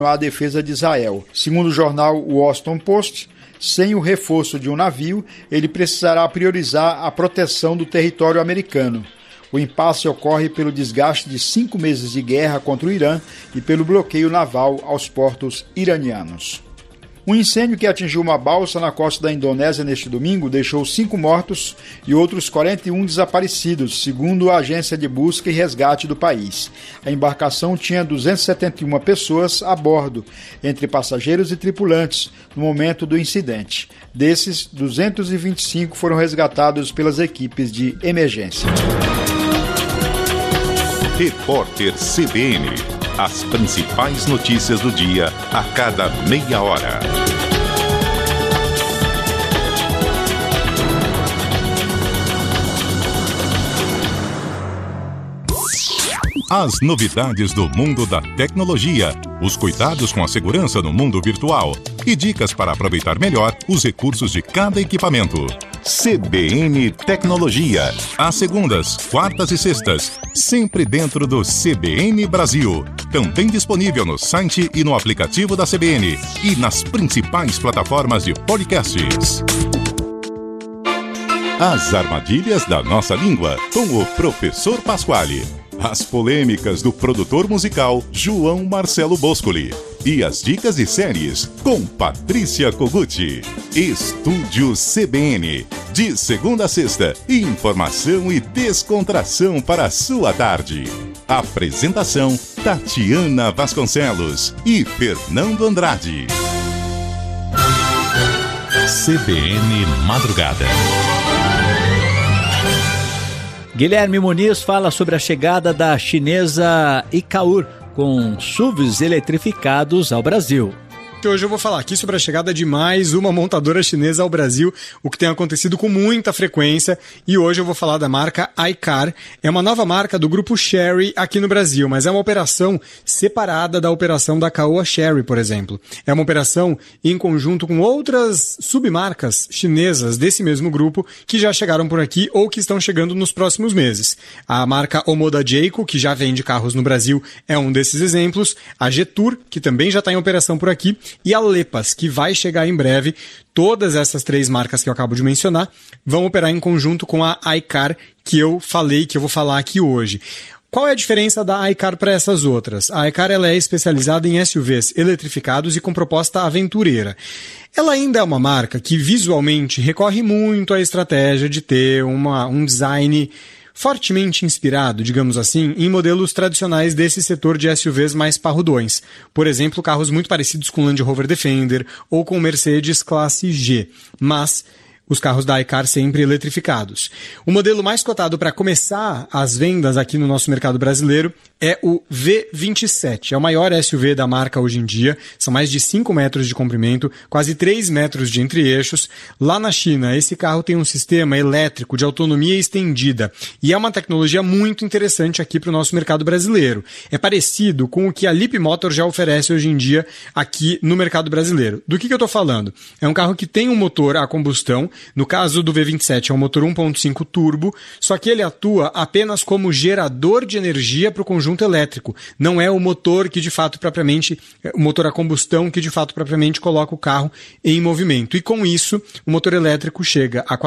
à defesa de Israel. Segundo o jornal Washington Post, sem o reforço de um navio, ele precisará priorizar a proteção do território americano. O impasse ocorre pelo desgaste de 5 meses de guerra contra o Irã e pelo bloqueio naval aos portos iranianos. Um incêndio que atingiu uma balsa na costa da Indonésia neste domingo deixou 5 mortos e outros 41 desaparecidos, segundo a agência de busca e resgate do país. A embarcação tinha 271 pessoas a bordo, entre passageiros e tripulantes, no momento do incidente. Desses, 225 foram resgatados pelas equipes de emergência. Repórter CBN. As principais notícias do dia a cada meia hora. As novidades do mundo da tecnologia, os cuidados com a segurança no mundo virtual e dicas para aproveitar melhor os recursos de cada equipamento. CBN Tecnologia, às segundas, quartas e sextas, sempre dentro do CBN Brasil. Também disponível no site e no aplicativo da CBN e nas principais plataformas de podcasts. As armadilhas da nossa língua, com o professor Pasquale. As polêmicas do produtor musical João Marcelo Boscoli. E as dicas de séries com Patrícia Koguchi. Estúdio CBN. De segunda a sexta, informação e descontração para a sua tarde. Apresentação Tatiana Vasconcelos e Fernando Andrade. CBN Madrugada. Guilherme Muniz fala sobre a chegada da chinesa Ikaur com SUVs eletrificados ao Brasil. Hoje eu vou falar aqui sobre a chegada de mais uma montadora chinesa ao Brasil, o que tem acontecido com muita frequência, e hoje eu vou falar da marca iCar. É uma nova marca do grupo Chery aqui no Brasil, mas é uma operação separada da operação da Caoa Chery, por exemplo. É uma operação em conjunto com outras submarcas chinesas desse mesmo grupo que já chegaram por aqui ou que estão chegando nos próximos meses. A marca Omoda Jayco, que já vende carros no Brasil, é um desses exemplos. A Jetour, que também já está em operação por aqui, e a Lepas, que vai chegar em breve. Todas essas 3 marcas que eu acabo de mencionar vão operar em conjunto com a iCar, que eu vou falar aqui hoje. Qual é a diferença da iCar para essas outras? A iCar ela é especializada em SUVs eletrificados e com proposta aventureira. Ela ainda é uma marca que visualmente recorre muito à estratégia de ter um design fortemente inspirado, digamos assim, em modelos tradicionais desse setor de SUVs mais parrudões. Por exemplo, carros muito parecidos com o Land Rover Defender ou com o Mercedes Classe G. Mas os carros da iCar sempre eletrificados. O modelo mais cotado para começar as vendas aqui no nosso mercado brasileiro é o V27. É o maior SUV da marca hoje em dia. São mais de 5 metros de comprimento, quase 3 metros de entre-eixos. Lá na China, esse carro tem um sistema elétrico de autonomia estendida e é uma tecnologia muito interessante aqui para o nosso mercado brasileiro. É parecido com o que a Leapmotor já oferece hoje em dia aqui no mercado brasileiro. Do que eu estou falando? É um carro que tem um motor a combustão. No caso do V27 é um motor 1.5 turbo, só que ele atua apenas como gerador de energia para o conjunto elétrico. Não é o motor que de fato propriamente, o motor a combustão que de fato propriamente coloca o carro em movimento. E com isso, o motor elétrico chega a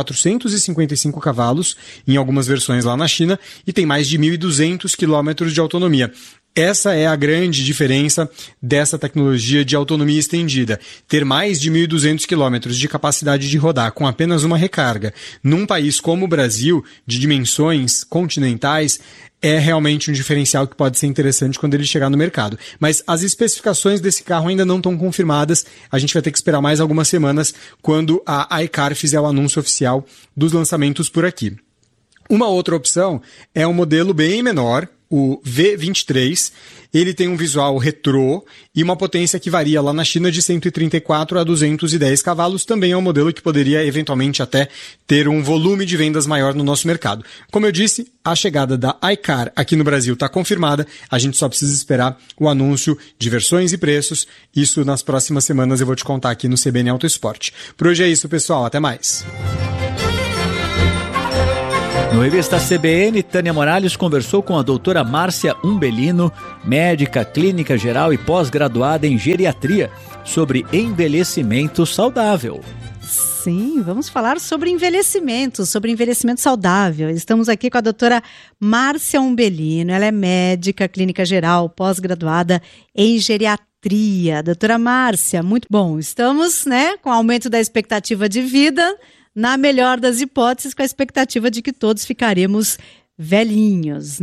455 cavalos, em algumas versões lá na China, e tem mais de 1.200 quilômetros de autonomia. Essa é a grande diferença dessa tecnologia de autonomia estendida. Ter mais de 1.200 quilômetros de capacidade de rodar com apenas uma recarga num país como o Brasil, de dimensões continentais, é realmente um diferencial que pode ser interessante quando ele chegar no mercado. Mas as especificações desse carro ainda não estão confirmadas. A gente vai ter que esperar mais algumas semanas quando a iCar fizer o anúncio oficial dos lançamentos por aqui. Uma outra opção é um modelo bem menor, o V23. Ele tem um visual retrô e uma potência que varia lá na China de 134 a 210 cavalos. Também é um modelo que poderia eventualmente até ter um volume de vendas maior no nosso mercado. Como eu disse, a chegada da iCar aqui no Brasil está confirmada. A gente só precisa esperar o anúncio de versões e preços. Isso nas próximas semanas eu vou te contar aqui no CBN Auto Esporte. Por hoje é isso, pessoal. Até mais. No Revista CBN, Tânia Morales conversou com a doutora Márcia Umbelino, médica clínica geral e pós-graduada em geriatria, sobre envelhecimento saudável. Sim, vamos falar sobre envelhecimento saudável. Estamos aqui com a doutora Márcia Umbelino, ela é médica clínica geral, pós-graduada em geriatria. Doutora Márcia, muito bom. Estamos, com o aumento da expectativa de vida, na melhor das hipóteses, com a expectativa de que todos ficaremos velhinhos,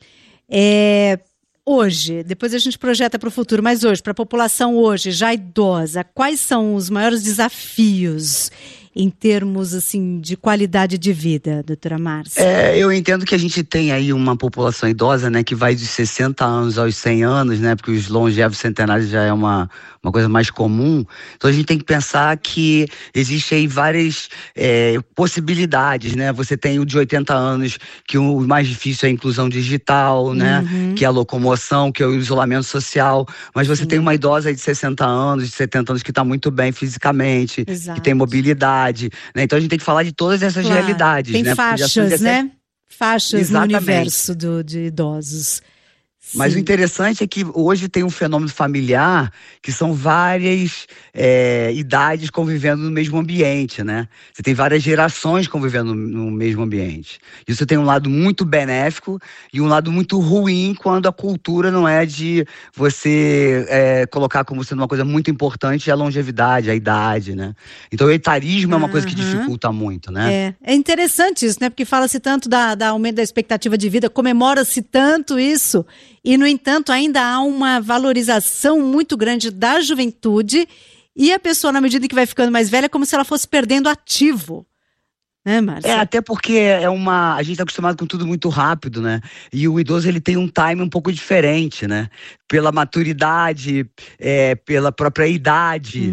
Hoje, depois a gente projeta para o futuro, mas hoje, para a população hoje, já idosa, quais são os maiores desafios em termos, assim, de qualidade de vida, doutora Márcia? Eu entendo que a gente tem aí uma população idosa, que vai de 60 anos aos 100 anos, porque os longevos centenários já é uma coisa mais comum. Então a gente tem que pensar que existem aí várias possibilidades, Você tem o de 80 anos, que o mais difícil é a inclusão digital, que é a locomoção, que é o isolamento social. Mas você tem uma idosa aí de 60 anos, de 70 anos, que está muito bem fisicamente, que tem mobilidade, Então a gente tem que falar de todas essas realidades. Tem faixas, Faixas Exatamente. No universo de idosos. Mas Sim. o interessante é que hoje tem um fenômeno familiar que são várias idades convivendo no mesmo ambiente, Você tem várias gerações convivendo no mesmo ambiente. Isso tem um lado muito benéfico e um lado muito ruim quando a cultura não é de você colocar como sendo uma coisa muito importante a longevidade, a idade, Então o etarismo é uma coisa que dificulta muito, É interessante isso, Porque fala-se tanto da aumento da expectativa de vida, comemora-se tanto isso. E, no entanto, ainda há uma valorização muito grande da juventude e a pessoa, na medida que vai ficando mais velha, é como se ela fosse perdendo ativo. Márcia? Até porque a gente está acostumado com tudo muito rápido, E o idoso, ele tem um time um pouco diferente, Pela maturidade, pela própria idade,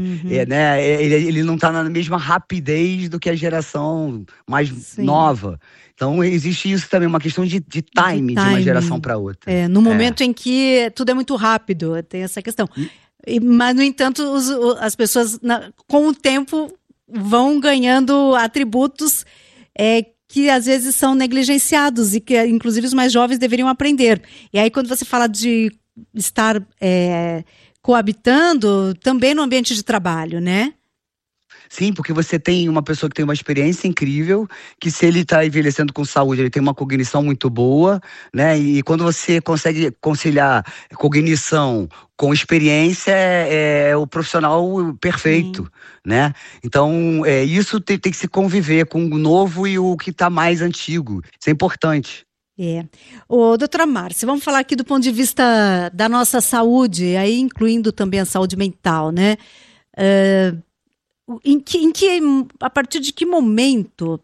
ele não está na mesma rapidez do que a geração mais nova. Então existe isso também, uma questão de time de uma geração para outra. No momento em que tudo é muito rápido, tem essa questão. Mas, no entanto, as pessoas, com o tempo, vão ganhando atributos que às vezes são negligenciados e que, inclusive, os mais jovens deveriam aprender. E aí, quando você fala de estar coabitando, também no ambiente de trabalho, Sim, porque você tem uma pessoa que tem uma experiência incrível, que se ele está envelhecendo com saúde, ele tem uma cognição muito boa, E quando você consegue conciliar cognição com experiência, é o profissional perfeito, Então, isso tem que se conviver com o novo e o que está mais antigo. Isso é importante. Doutora Márcia, vamos falar aqui do ponto de vista da nossa saúde, aí incluindo também a saúde mental, a partir de que momento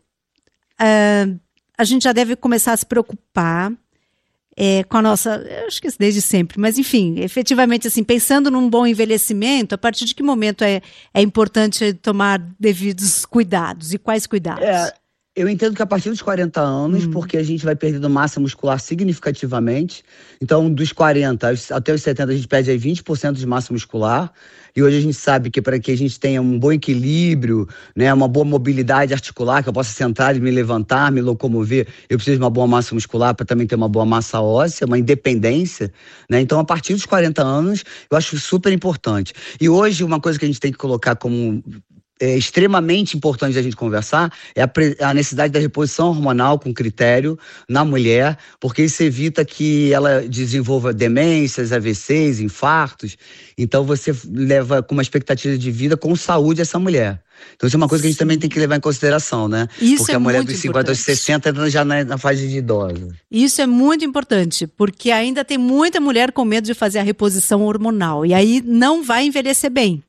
a gente já deve começar a se preocupar com a nossa, eu acho que desde sempre, mas enfim, efetivamente assim, pensando num bom envelhecimento, a partir de que momento é importante tomar devidos cuidados e quais cuidados? Eu entendo que a partir dos 40 anos, porque a gente vai perdendo massa muscular significativamente. Então, dos 40 até os 70, a gente perde aí 20% de massa muscular. E hoje a gente sabe que para que a gente tenha um bom equilíbrio, uma boa mobilidade articular, que eu possa sentar e me levantar, me locomover, eu preciso de uma boa massa muscular para também ter uma boa massa óssea, uma independência, Então, a partir dos 40 anos, eu acho super importante. E hoje, uma coisa que a gente tem que colocar como extremamente importante da gente conversar é a necessidade da reposição hormonal com critério na mulher, porque isso evita que ela desenvolva demências, AVCs, infartos. Então você leva com uma expectativa de vida com saúde essa mulher. Então isso é uma coisa que a gente também tem que levar em consideração, Porque a mulher dos 50 aos 60 entra já na fase de idosa. Isso é muito importante, porque ainda tem muita mulher com medo de fazer a reposição hormonal, e aí não vai envelhecer bem,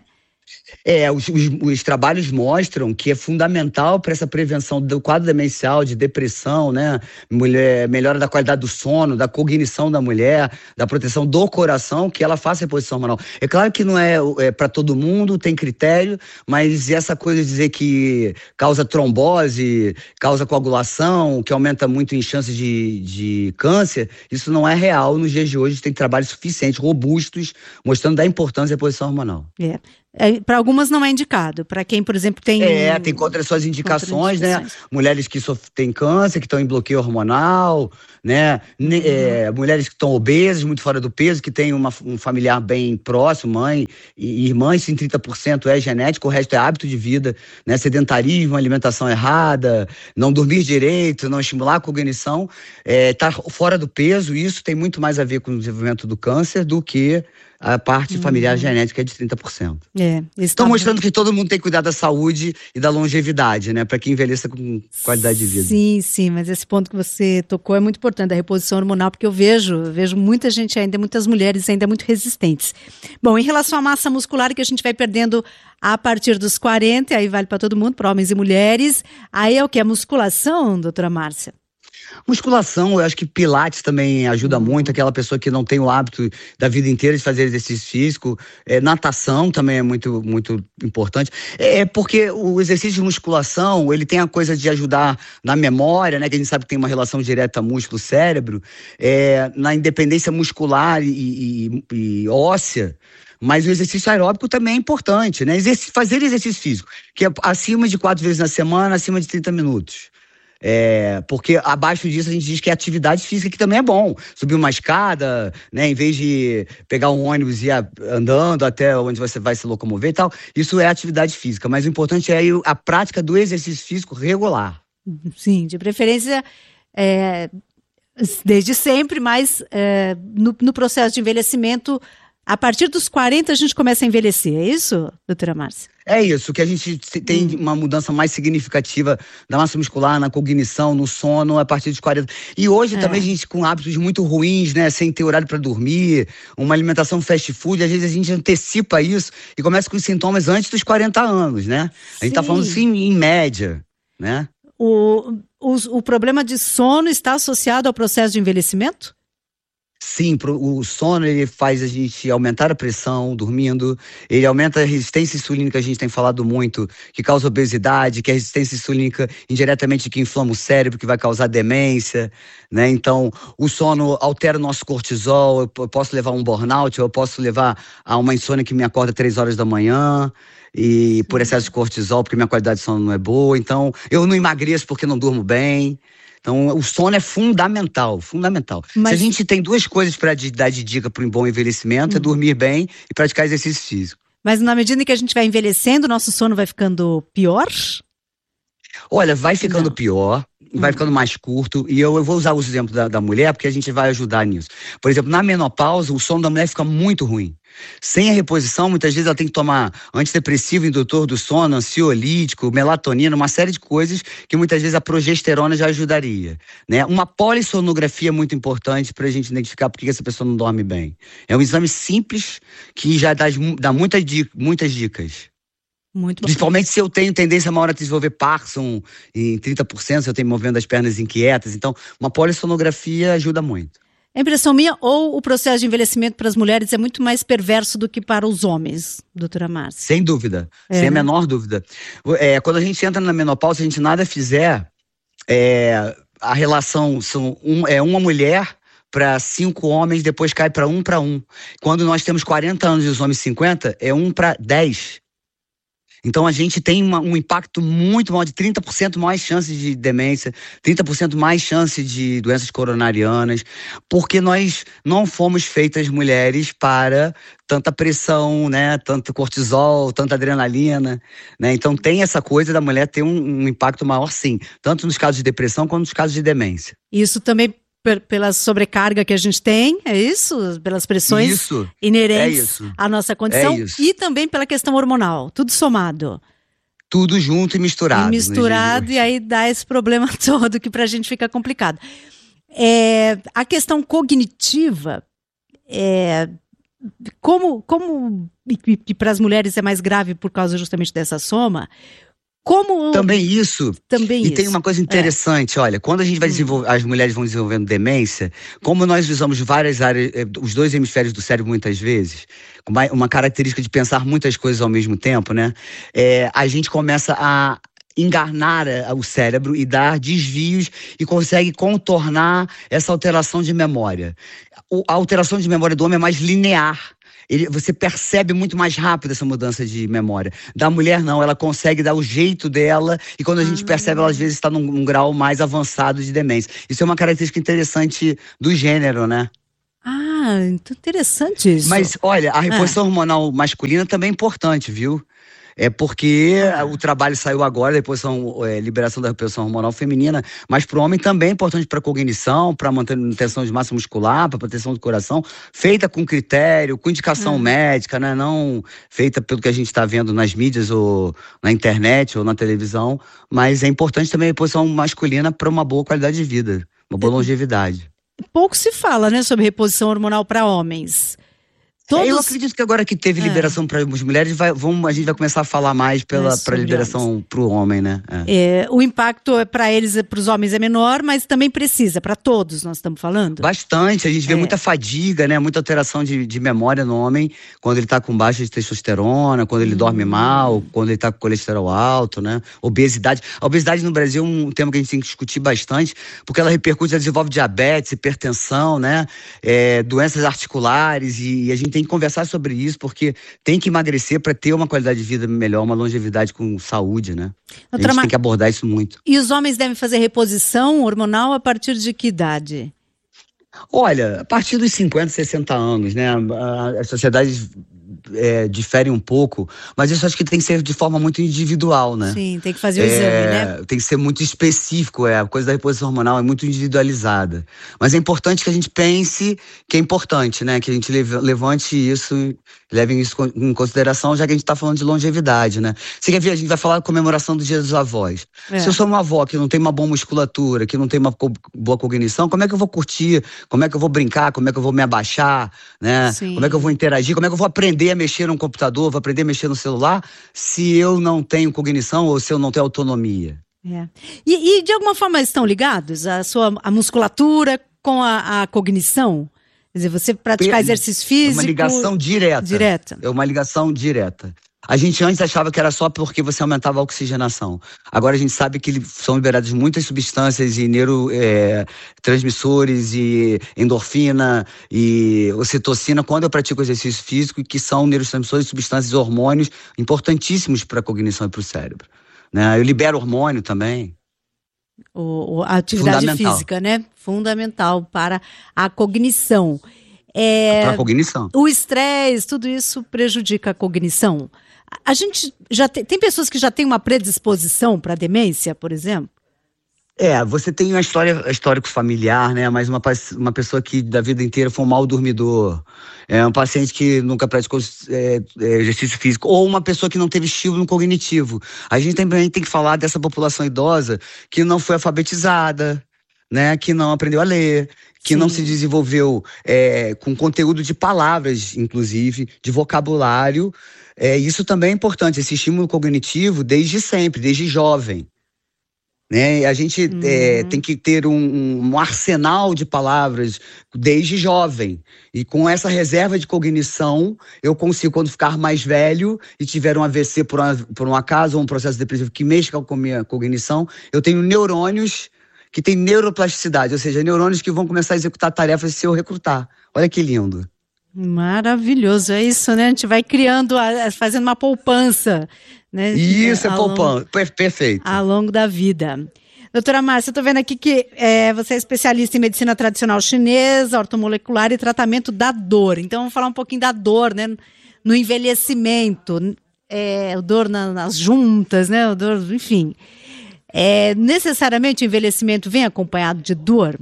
Os trabalhos mostram que é fundamental para essa prevenção do quadro demencial, de depressão, melhora da qualidade do sono, da cognição da mulher, da proteção do coração, que ela faça reposição hormonal. É claro que não é para todo mundo, tem critério, mas essa coisa de dizer que causa trombose, causa coagulação, que aumenta muito em chances de câncer, isso não é real nos dias de hoje. Tem trabalhos suficientes, robustos, mostrando da importância da reposição hormonal. para algumas não é indicado. Para quem, por exemplo, tem... Tem contra suas indicações, né? Mulheres que têm câncer, que estão em bloqueio hormonal, né? Mulheres que estão obesas, muito fora do peso, que têm um familiar bem próximo, mãe e irmãs, sim, 30% é genético, o resto é hábito de vida, né? Sedentarismo, alimentação errada, não dormir direito, não estimular a cognição, tá fora do peso. Isso tem muito mais a ver com o desenvolvimento do câncer do que a parte familiar genética de 30%. Estão mostrando que todo mundo tem que cuidar da saúde e da longevidade, né? Para que envelheça com qualidade de vida. Sim, mas esse ponto que você tocou é muito importante, da reposição hormonal, porque eu vejo muita gente ainda, muitas mulheres ainda muito resistentes. Bom, em relação à massa muscular que a gente vai perdendo a partir dos 40, aí vale para todo mundo, para homens e mulheres, aí é o que? A musculação, doutora Márcia? Musculação, eu acho que pilates também ajuda muito, aquela pessoa que não tem o hábito da vida inteira de fazer exercício físico. Natação também é muito, muito importante. Porque o exercício de musculação, ele tem a coisa de ajudar na memória, né? Que a gente sabe que tem uma relação direta músculo-cérebro, na independência muscular e óssea. Mas o exercício aeróbico também é importante, né? Fazer exercício físico, que é acima de 4 vezes na semana, acima de 30 minutos. Porque abaixo disso a gente diz que é atividade física, que também é bom. Subir uma escada, né, em vez de pegar um ônibus e ir andando até onde você vai se locomover e tal, isso é atividade física, mas o importante é a prática do exercício físico regular. Sim, de preferência desde sempre, mas no processo de envelhecimento, a partir dos 40 a gente começa a envelhecer, é isso, doutora Márcia? É isso, que a gente tem uma mudança mais significativa da massa muscular, na cognição, no sono, a partir dos 40. E hoje também a gente com hábitos muito ruins, né? Sem ter horário para dormir, uma alimentação fast food, às vezes a gente antecipa isso e começa com os sintomas antes dos 40 anos, né? A gente tá falando assim em média, né? O problema de sono está associado ao processo de envelhecimento? Sim, o sono ele faz a gente aumentar a pressão dormindo, ele aumenta a resistência insulínica, a gente tem falado muito, que causa obesidade, que é a resistência insulínica indiretamente que inflama o cérebro, que vai causar demência, né? Então, o sono altera o nosso cortisol, eu posso levar a um burnout, eu posso levar a uma insônia que me acorda 3 horas da manhã, e por excesso de cortisol, porque minha qualidade de sono não é boa. Então, eu não emagreço porque não durmo bem. Então, o sono é fundamental. Mas... Se a gente tem 2 coisas para dar de dica para um bom envelhecimento, é dormir bem e praticar exercício físico. Mas na medida em que a gente vai envelhecendo, nosso sono vai ficando pior? Olha, vai ficando pior, vai ficando mais curto, e eu vou usar o exemplo da mulher, porque a gente vai ajudar nisso. Por exemplo, na menopausa, o sono da mulher fica muito ruim. Sem a reposição, muitas vezes ela tem que tomar antidepressivo, indutor do sono, ansiolítico, melatonina, uma série de coisas que muitas vezes a progesterona já ajudaria, né? Uma polissonografia é muito importante para a gente identificar por que essa pessoa não dorme bem. É um exame simples que já dá muitas dicas. Muito bom. Principalmente se eu tenho tendência maior a desenvolver Parkinson em 30%, se eu tenho movimento das pernas inquietas. Então, uma polissonografia ajuda muito. É impressão minha, ou o processo de envelhecimento para as mulheres é muito mais perverso do que para os homens, doutora Márcia? Sem dúvida, sem a menor dúvida. Quando a gente entra na menopausa, se a gente nada fizer, a relação é uma mulher para 5 homens, depois cai para 1 para 1. Quando nós temos 40 anos e os homens 50, é 1 para 10. Então a gente tem um impacto muito maior, de 30% mais chances de demência, 30% mais chances de doenças coronarianas, porque nós não fomos feitas mulheres para tanta pressão, né, tanto cortisol, tanta adrenalina, né? Então tem essa coisa da mulher ter um impacto maior, sim, tanto nos casos de depressão quanto nos casos de demência. Isso também pela sobrecarga que a gente tem, é isso? Pelas pressões inerentes à nossa condição e também pela questão hormonal, tudo somado. Tudo junto e misturado. E aí dá esse problema todo que pra gente fica complicado. A questão cognitiva, como para as mulheres é mais grave por causa justamente dessa soma, Também isso. Tem uma coisa interessante, olha, quando a gente vai desenvolver, as mulheres vão desenvolvendo demência, como nós usamos várias áreas, os 2 hemisférios do cérebro muitas vezes, com uma característica de pensar muitas coisas ao mesmo tempo, né? A gente começa a enganar o cérebro e dar desvios e consegue contornar essa alteração de memória. A alteração de memória do homem é mais linear. você percebe muito mais rápido essa mudança de memória. Da mulher, não, ela consegue dar o jeito dela, e quando a gente percebe, ela às vezes está num grau mais avançado de demência. Isso é uma característica interessante do gênero, né? Ah, interessante isso. Mas, olha, a reposição hormonal masculina também é importante, viu? É porque o trabalho saiu agora, liberação da reposição hormonal feminina, mas para o homem também é importante para cognição, para manutenção de massa muscular, para proteção do coração, feita com critério, com indicação médica, né? Não feita pelo que a gente está vendo nas mídias ou na internet ou na televisão, mas é importante também a reposição masculina para uma boa qualidade de vida, uma boa longevidade. Pouco se fala, né, sobre reposição hormonal para homens. Eu acredito que agora que teve liberação para as mulheres, a gente vai começar a falar mais para liberação para o homem, né? O impacto para eles, para os homens é menor, mas também precisa, para todos nós estamos falando? Bastante, a gente vê muita fadiga, né? Muita alteração de memória no homem, quando ele está com baixa de testosterona, quando ele dorme mal, quando ele está com colesterol alto, né? Obesidade. A obesidade no Brasil é um tema que a gente tem que discutir bastante, porque ela repercute, ela desenvolve diabetes, hipertensão, né? Doenças articulares, e a gente tem que conversar sobre isso, porque tem que emagrecer para ter uma qualidade de vida melhor, uma longevidade com saúde, né? A gente tem que abordar isso muito. E os homens devem fazer reposição hormonal a partir de que idade? Olha, a partir dos 50, 60 anos, né? As sociedades diferem um pouco, mas isso acho que tem que ser de forma muito individual, né? Sim, tem que fazer o exame, né? Tem que ser muito específico, a coisa da reposição hormonal é muito individualizada. Mas é importante que a gente pense que é importante, né? Que a gente levante isso, levem isso em consideração, já que a gente está falando de longevidade, né? Você quer ver, a gente vai falar da comemoração do Dia dos Avós. Se eu sou uma avó que não tem uma boa musculatura, que não tem uma boa cognição, como é que eu vou curtir? Como é que eu vou brincar? Como é que eu vou me abaixar? Né? Como é que eu vou interagir? Como é que eu vou aprender a mexer no computador, vou aprender a mexer no celular, se eu não tenho cognição ou se eu não tenho autonomia? E de alguma forma estão ligados a musculatura com a cognição? Quer dizer, você praticar exercício físico... É uma ligação direta. É uma ligação direta. A gente antes achava que era só porque você aumentava a oxigenação. Agora a gente sabe que são liberadas muitas substâncias e neurotransmissores e endorfina e ocitocina quando eu pratico exercício físico, que são neurotransmissores, substâncias, hormônios importantíssimos para a cognição e para o cérebro. Né? Eu libero hormônio também. A atividade física, né? Fundamental para a cognição. Para a cognição. O estresse, tudo isso prejudica a cognição. A gente já tem pessoas que já têm uma predisposição para demência, por exemplo? Você tem uma histórico familiar, né? Mas uma pessoa que da vida inteira foi um mal dormidor, um paciente que nunca praticou exercício físico, ou uma pessoa que não teve estímulo cognitivo. A gente também tem que falar dessa população idosa que não foi alfabetizada, né? Que não aprendeu a ler, que não se desenvolveu com conteúdo de palavras, inclusive, de vocabulário. Isso também é importante, esse estímulo cognitivo desde sempre, desde jovem. Né? A gente tem que ter um arsenal de palavras desde jovem. E com essa reserva de cognição, eu consigo, quando ficar mais velho e tiver um AVC por um acaso ou um processo depressivo que mexa com a minha cognição, eu tenho neurônios que têm neuroplasticidade, ou seja, neurônios que vão começar a executar tarefas se eu recrutar. Olha que lindo. Maravilhoso, é isso, né? A gente vai criando, fazendo uma poupança, né? Isso, poupança, perfeito. Ao longo da vida. Doutora Márcia, eu estou vendo aqui que você é especialista em medicina tradicional chinesa, ortomolecular e tratamento da dor. Então, vamos falar um pouquinho da dor, né? No envelhecimento, o dor nas juntas, né? O dor, enfim. Necessariamente o envelhecimento vem acompanhado de dor?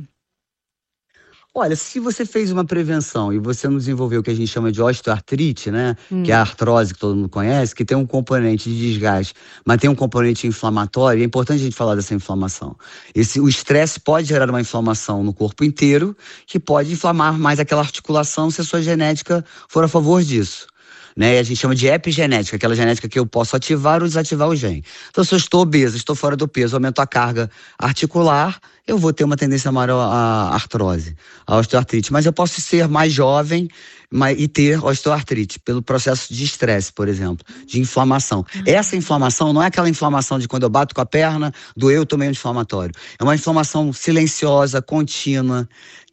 Olha, se você fez uma prevenção e você não desenvolveu o que a gente chama de osteoartrite, né? Que é a artrose que todo mundo conhece, que tem um componente de desgaste, mas tem um componente inflamatório, é importante a gente falar dessa inflamação. O estresse pode gerar uma inflamação no corpo inteiro, que pode inflamar mais aquela articulação se a sua genética for a favor disso. Né? A gente chama de epigenética, aquela genética que eu posso ativar ou desativar o gene. Então, se eu estou obesa, estou fora do peso, aumento a carga articular, eu vou ter uma tendência maior à artrose, à osteoartrite. Mas eu posso ser mais jovem e ter osteoartrite, pelo processo de estresse, por exemplo, de inflamação. Essa inflamação não é aquela inflamação de quando eu bato com a perna, doeu, tomei um inflamatório. É uma inflamação silenciosa, contínua,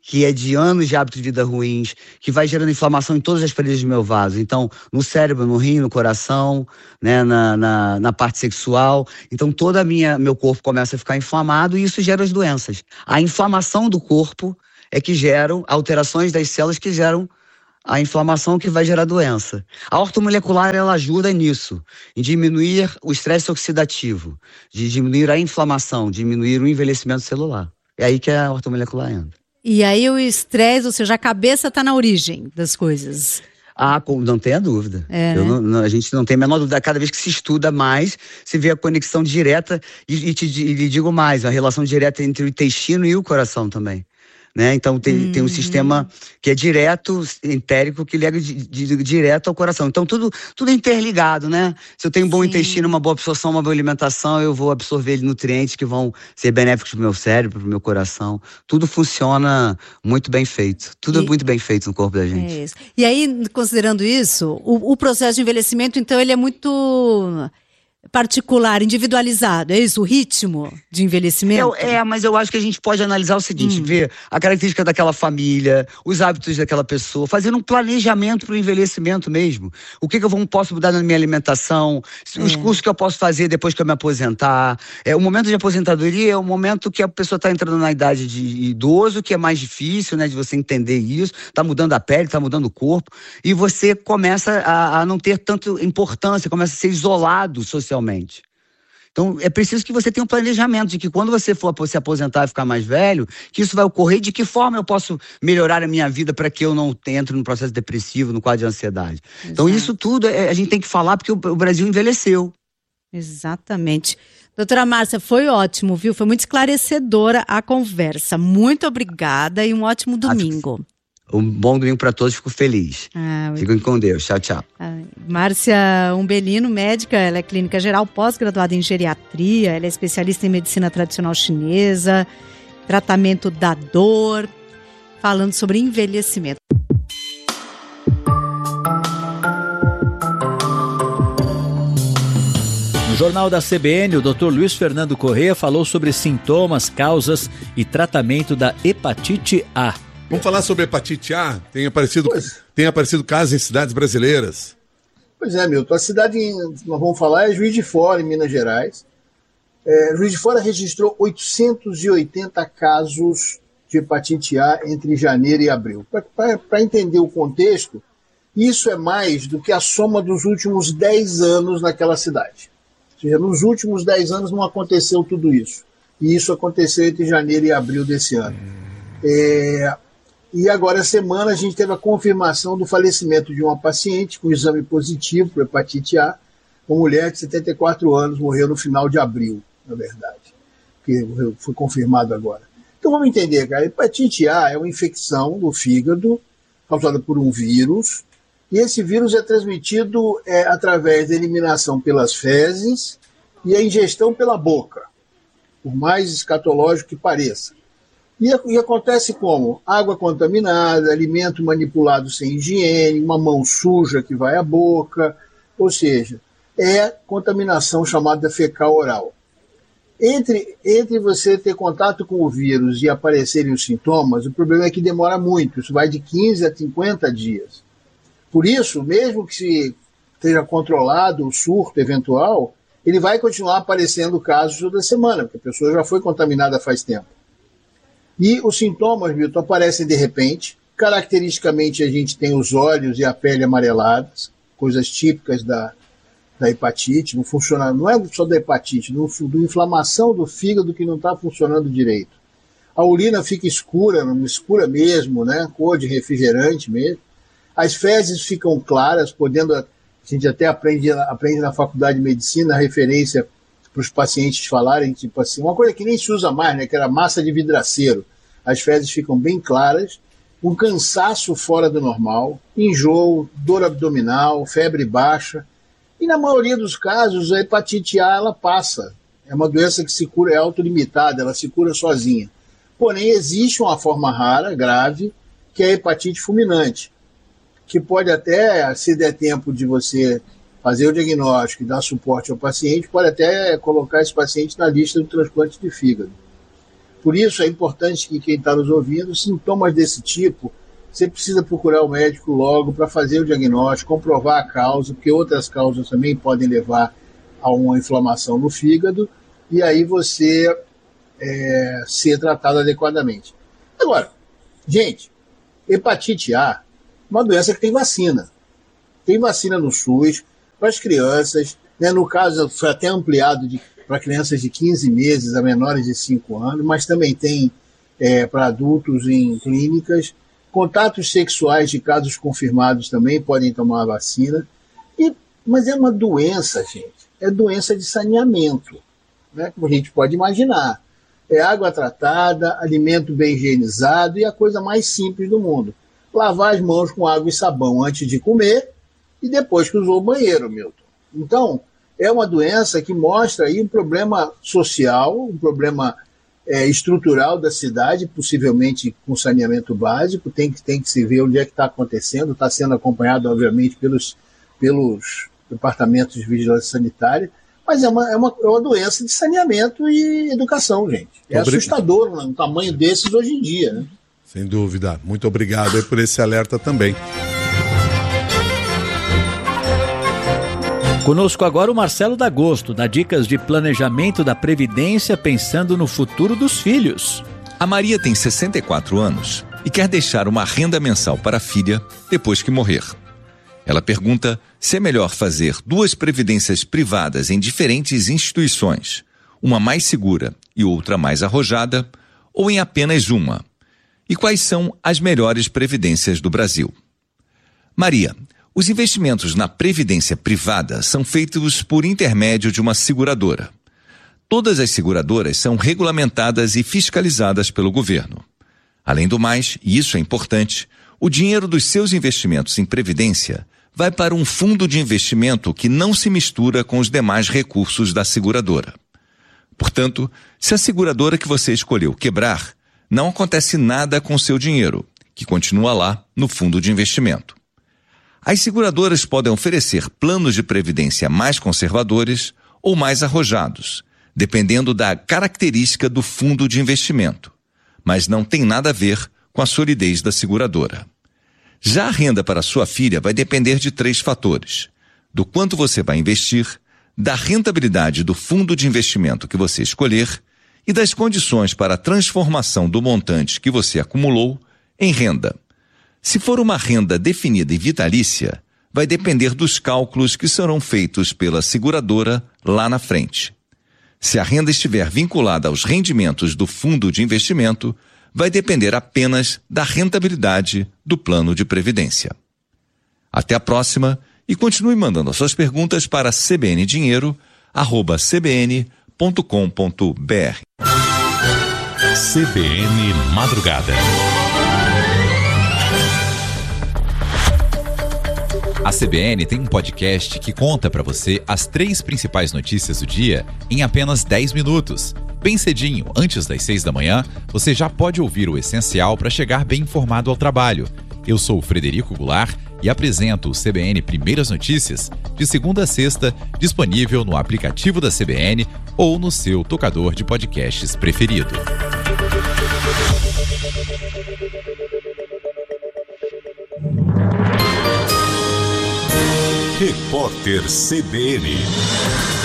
que é de anos de hábitos de vida ruins, que vai gerando inflamação em todas as paredes do meu vaso. Então, no cérebro, no rim, no coração, né, na parte sexual. Então, meu corpo começa a ficar inflamado e isso gera as doenças. A inflamação do corpo é que geram alterações das células que geram a inflamação que vai gerar doença. A ortomolecular, ela ajuda nisso, em diminuir o estresse oxidativo, de diminuir a inflamação, diminuir o envelhecimento celular. É aí que a ortomolecular entra. E aí o estresse, ou seja, a cabeça está na origem das coisas. Não tenha dúvida. A gente não tem a menor dúvida. Cada vez que se estuda mais, se vê a conexão direta, e lhe digo mais, a relação direta entre o intestino e o coração também. Né? Então tem um sistema que é direto, entérico, que liga direto ao coração. Então tudo é interligado, né? Se eu tenho um bom intestino, uma boa absorção, uma boa alimentação, eu vou absorver nutrientes que vão ser benéficos para o meu cérebro, para o meu coração. Tudo funciona muito bem feito. Tudo é muito bem feito no corpo da gente. É isso. E aí, considerando isso, o processo de envelhecimento, então, ele é muito particular, individualizado, é isso? O ritmo de envelhecimento? Mas eu acho que a gente pode analisar o seguinte, ver a característica daquela família, os hábitos daquela pessoa, fazer um planejamento para o envelhecimento mesmo. O que eu posso mudar na minha alimentação, os cursos que eu posso fazer depois que eu me aposentar. O momento de aposentadoria é o momento que a pessoa está entrando na idade de idoso, que é mais difícil, né, de você entender isso, está mudando a pele, está mudando o corpo, e você começa a não ter tanta importância, começa a ser isolado socialmente. Então, é preciso que você tenha um planejamento de que quando você for se aposentar e ficar mais velho, que isso vai ocorrer, de que forma eu posso melhorar a minha vida para que eu não entre no processo depressivo, no quadro de ansiedade. Exato. Então, isso tudo a gente tem que falar porque o Brasil envelheceu. Exatamente. Doutora Márcia, foi ótimo, viu? Foi muito esclarecedora a conversa. Muito obrigada e um ótimo domingo. Um bom domingo para todos, fico feliz. Fiquem com Deus. Tchau, tchau. Márcia Umbelino, médica, ela é clínica geral, pós-graduada em geriatria, ela é especialista em medicina tradicional chinesa, tratamento da dor, falando sobre envelhecimento. No Jornal da CBN, o Dr. Luiz Fernando Corrêa falou sobre sintomas, causas e tratamento da hepatite A. Vamos falar sobre hepatite A? Tem aparecido casos em cidades brasileiras. Pois é, Milton. A cidade que nós vamos falar é Juiz de Fora, em Minas Gerais. Juiz de Fora registrou 880 casos de hepatite A entre janeiro e abril. Para entender o contexto, isso é mais do que a soma dos últimos 10 anos naquela cidade. Ou seja, nos últimos 10 anos não aconteceu tudo isso. E isso aconteceu entre janeiro e abril desse ano. E agora, essa semana, a gente teve a confirmação do falecimento de uma paciente com exame positivo para hepatite A, uma mulher de 74 anos, morreu no final de abril, na verdade, que foi confirmado agora. Então vamos entender, cara, a hepatite A é uma infecção do fígado causada por um vírus, e esse vírus é transmitido através da eliminação pelas fezes e a ingestão pela boca, por mais escatológico que pareça. E acontece como? Água contaminada, alimento manipulado sem higiene, uma mão suja que vai à boca, ou seja, é contaminação chamada fecal oral. Entre você ter contato com o vírus e aparecerem os sintomas, o problema é que demora muito, isso vai de 15 a 50 dias. Por isso, mesmo que se esteja controlado o surto eventual, ele vai continuar aparecendo casos toda semana, porque a pessoa já foi contaminada faz tempo. E os sintomas, Milton, aparecem de repente. Caracteristicamente, a gente tem os olhos e a pele amareladas, coisas típicas da hepatite. Não é só da hepatite, da inflamação do fígado que não está funcionando direito. A urina fica escura mesmo, né? Cor de refrigerante mesmo. As fezes ficam claras, a gente até aprende na faculdade de medicina a referência para os pacientes falarem, tipo assim, uma coisa que nem se usa mais, né, que era massa de vidraceiro. As fezes ficam bem claras, um cansaço fora do normal, enjoo, dor abdominal, febre baixa. E na maioria dos casos, a hepatite A ela passa. É uma doença que se cura, é autolimitada, ela se cura sozinha. Porém, existe uma forma rara, grave, que é a hepatite fulminante, que pode até, se der tempo de você fazer o diagnóstico e dar suporte ao paciente, pode até colocar esse paciente na lista do transplante de fígado. Por isso é importante que quem está nos ouvindo, sintomas desse tipo, você precisa procurar o médico logo para fazer o diagnóstico, comprovar a causa, porque outras causas também podem levar a uma inflamação no fígado, e aí você ser tratado adequadamente. Agora, gente, hepatite A é uma doença que tem vacina. Tem vacina no SUS para as crianças, né? No caso foi até ampliado para crianças de 15 meses a menores de 5 anos, mas também tem para adultos em clínicas. Contatos sexuais de casos confirmados também podem tomar a vacina. Mas é uma doença, gente, é doença de saneamento, né? Como a gente pode imaginar. É água tratada, alimento bem higienizado e a coisa mais simples do mundo. Lavar as mãos com água e sabão antes de comer e depois que usou o banheiro, Milton. Então, é uma doença que mostra aí um problema social, um problema estrutural da cidade, possivelmente com saneamento básico, tem que se ver onde é que está acontecendo, está sendo acompanhado, obviamente, pelos departamentos de vigilância sanitária, mas é uma doença de saneamento e educação, gente. É assustador o tamanho desses hoje em dia, né? Sem dúvida. Muito obrigado aí por esse alerta também. Conosco agora o Marcelo D'Agosto, dá dicas de planejamento da Previdência pensando no futuro dos filhos. A Maria tem 64 anos e quer deixar uma renda mensal para a filha depois que morrer. Ela pergunta se é melhor fazer 2 previdências privadas em diferentes instituições, uma mais segura e outra mais arrojada, ou em apenas uma. E quais são as melhores previdências do Brasil? Maria, os investimentos na previdência privada são feitos por intermédio de uma seguradora. Todas as seguradoras são regulamentadas e fiscalizadas pelo governo. Além do mais, e isso é importante, o dinheiro dos seus investimentos em previdência vai para um fundo de investimento que não se mistura com os demais recursos da seguradora. Portanto, se a seguradora que você escolheu quebrar, não acontece nada com o seu dinheiro, que continua lá no fundo de investimento. As seguradoras podem oferecer planos de previdência mais conservadores ou mais arrojados, dependendo da característica do fundo de investimento, mas não tem nada a ver com a solidez da seguradora. Já a renda para sua filha vai depender de 3 fatores: do quanto você vai investir, da rentabilidade do fundo de investimento que você escolher e das condições para a transformação do montante que você acumulou em renda. Se for uma renda definida e vitalícia, vai depender dos cálculos que serão feitos pela seguradora lá na frente. Se a renda estiver vinculada aos rendimentos do fundo de investimento, vai depender apenas da rentabilidade do plano de previdência. Até a próxima e continue mandando as suas perguntas para cbndinheiro@cbn.com.br. CBN Madrugada. A CBN tem um podcast que conta para você as 3 principais notícias do dia em apenas 10 minutos. Bem cedinho, antes das 6 da manhã, você já pode ouvir o essencial para chegar bem informado ao trabalho. Eu sou o Frederico Goulart e apresento o CBN Primeiras Notícias, de segunda a sexta, disponível no aplicativo da CBN ou no seu tocador de podcasts preferido. Repórter CBN.